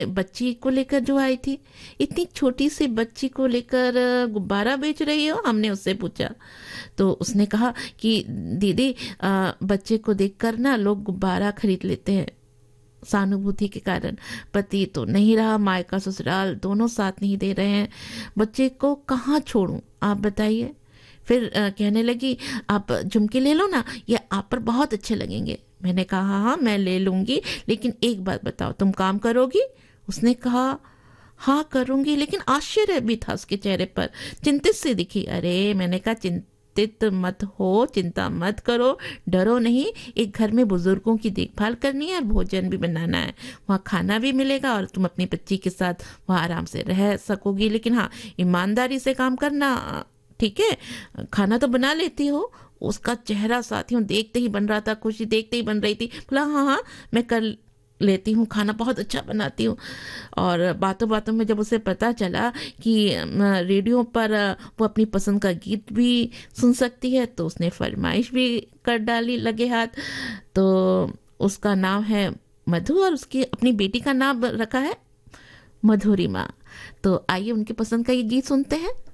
बच्ची को लेकर जो आई थी, इतनी छोटी सी बच्ची को लेकर गुब्बारा बेच रही हो? हमने उससे पूछा। तो उसने कहा कि दीदी, बच्चे को देखकर ना लोग गुब्बारा खरीद लेते हैं, सहानुभूति के कारण। पति तो नहीं रहा, मायका ससुराल दोनों साथ नहीं दे रहे हैं, बच्चे को कहाँ छोड़ूं, आप बताइए। फिर कहने लगी, आप झुमके ले लो ना, ये आप पर बहुत अच्छे लगेंगे। मैंने कहा हाँ हाँ मैं ले लूंगी, लेकिन एक बात बताओ, तुम काम करोगी? उसने कहा हाँ करूंगी, लेकिन आश्चर्य भी था उसके चेहरे पर, चिंतित सी दिखी। अरे मैंने कहा चिंतित मत हो, चिंता मत करो, डरो नहीं। एक घर में बुजुर्गों की देखभाल करनी है और भोजन भी बनाना है, वहाँ खाना भी मिलेगा और तुम अपनी बच्ची के साथ वहाँ आराम से रह सकोगी। लेकिन हाँ, ईमानदारी से काम करना, ठीक है? खाना तो बना लेती हो? उसका चेहरा साथियों देखते ही बन रहा था, खुशी देखते ही बन रही थी। बोला हाँ हाँ मैं कर लेती हूँ, खाना बहुत अच्छा बनाती हूँ। और बातों बातों में जब उसे पता चला कि रेडियो पर वो अपनी पसंद का गीत भी सुन सकती है, तो उसने फरमाइश भी कर डाली लगे हाथ। तो उसका नाम है मधु और उसकी अपनी बेटी का नाम रखा है मधुरिमा। तो आइए उनकी पसंद का ये गीत सुनते हैं।